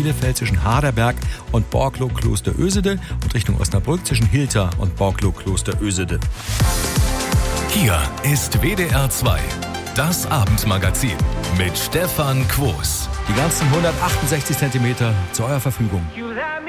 Bielefeld zwischen Harderberg und Borglo-Kloster-Ösede und Richtung Osnabrück zwischen Hilter und Borglo-Kloster-Ösede. Hier ist WDR 2, das Abendmagazin mit Stefan Quos. Die ganzen 168 Zentimeter zu eurer Verfügung.